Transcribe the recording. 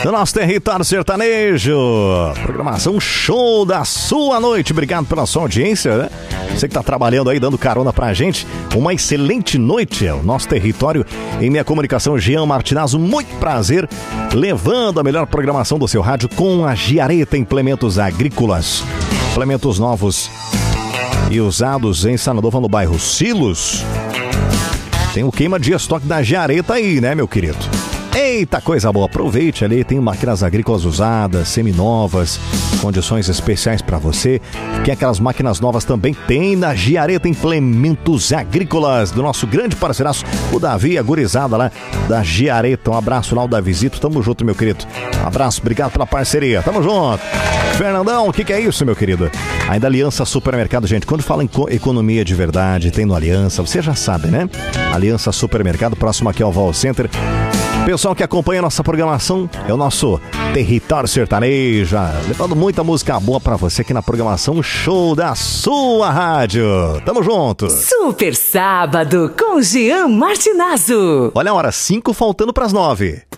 do nosso território sertanejo. Programação show da sua noite. Obrigado pela sua audiência, né? Você que tá trabalhando aí, dando carona pra gente. Uma excelente noite. É o nosso território. Em minha comunicação, Jean Martinazzo. Muito prazer. Levando a melhor programação do seu rádio com a Giareta Implementos Agrícolas. Implementos novos e usados em Sanadova, no bairro Silos. Tem o queima de estoque da Giareta aí, né, meu querido? Eita, coisa boa, aproveite ali, tem máquinas agrícolas usadas, seminovas, condições especiais para você. Quer aquelas máquinas novas também? Tem na Giareta Implementos Agrícolas, do nosso grande parceiraço, o Davi, a gurizada lá da Giareta. Um abraço lá, o Davizito, tamo junto, meu querido. Um abraço, obrigado pela parceria, tamo junto. Fernandão, o que é isso, meu querido? Ainda Aliança Supermercado, gente, quando fala em economia de verdade, tem no Aliança, você já sabe, né? Aliança Supermercado, próximo aqui ao Vol Center. Pessoal que acompanha a nossa programação, é o nosso Território Sertanejo, levando muita música boa pra você aqui na programação show da sua rádio. Tamo junto. Super Sábado com Jean Martinazzo. Olha a hora, 5 faltando pras 9.